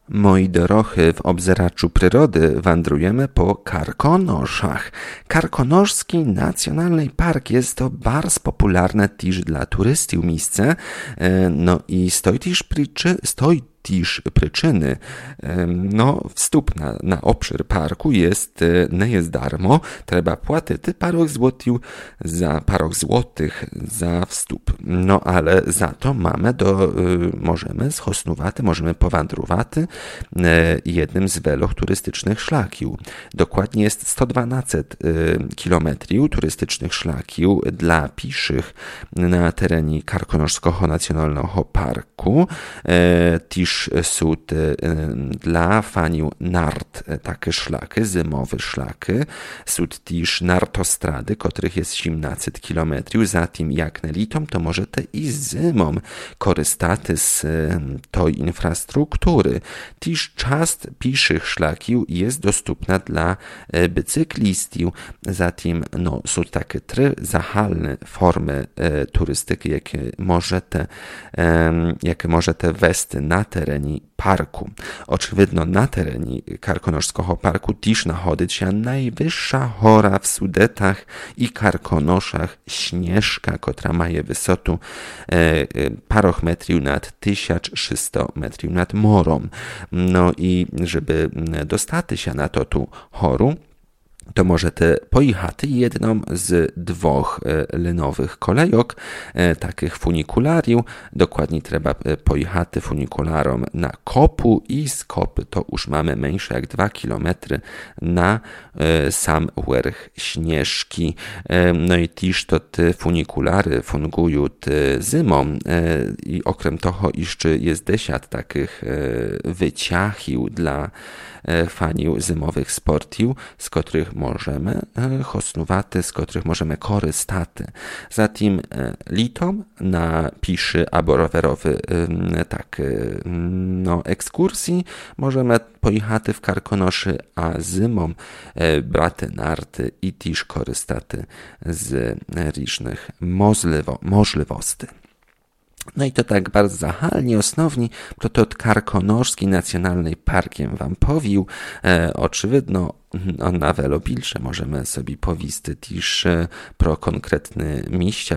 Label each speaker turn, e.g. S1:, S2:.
S1: Moi dorochy, w obzeraczu przyrody wędrujemy po Karkonoszach. Karkonoszski Nacjonalny Park jest to bardzo popularne też dla turystów miejsce. No i stoi też przyczyny. Wstup na obszar parku nie jest darmo. Trzeba płacić parę złotych za wstup. No ale za to możemy możemy powędrować jednym z wielu turystycznych szlaków. Dokładnie jest 112 kilometrów turystycznych szlaków dla pieszych na terenie Karkonoszskiego Nacjonalnego Parku. Też są dla fanów nart takie szlaki, zimowe szlaki. Są też nartostrady, których jest 17 kilometrów. Zatem jak na litom, to możecie i zimą korzystać z tej infrastruktury. Też część pieszych szlaków jest dostępna dla bicyklistów. Zatem są takie trzy zachalne formy turystyki, jakie możecie wejść na terenie parku. Oczywiście na terenie Karkonoszskiego Parku też znajduje się najwyższa góra w Sudetach i Karkonoszach, Śnieżka, która ma wysotę parę metrów nad 1600 metrów nad morem. No i żeby dostać się na tą górę, to możecie pojechać jedną z dwóch linowych kolejok, takich funikulariów. Dokładnie trzeba pojechać funikularom na kopu i z kopy to już mamy mniejsze jak 2 km na sam wierch Śnieżki. No i też to te funikulary fungują zimą i okrem toho jeszcze jest 10 takich wyciachów dla fanów zimowych sportów, z których możemy z których możemy korzystać. Zatem litom na pieszy albo rowerowy ekskursji możemy pojechać w Karkonoszy, a zimą brać narty i też korzystać z różnych możliwości. No i to tak bardzo zachalnie, osnowni, to Karkonoszski Nacjonalny Parkiem wam powił. Oczywiście on na wiele pilsze możemy sobie powiść też pro konkretne miejsca,